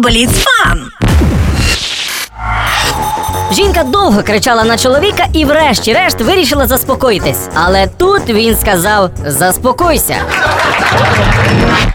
Бліцфан. Жінка довго кричала на чоловіка і врешті-решт вирішила заспокоїтись. Але тут він сказав: «Заспокойся».